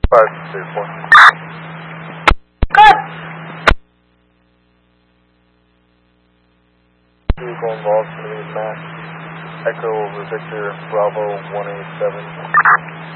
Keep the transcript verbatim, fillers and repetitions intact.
five six four. Good. Vehicle involved, Mass. Echo over Victor, Bravo one eight seven.